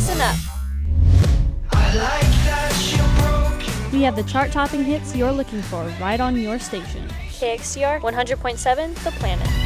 listen up. We have the chart-topping hits you're looking for right on your station. KXCR 100.7 The Planet.